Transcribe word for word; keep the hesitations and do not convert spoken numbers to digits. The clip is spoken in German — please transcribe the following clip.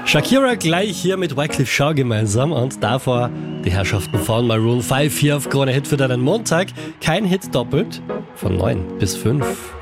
Shakira gleich hier mit Wyclef Jean gemeinsam und davor die Herrschaften von Maroon fünf hier auf Krone Hit für deinen Montag. Kein Hit doppelt, von neun bis fünf.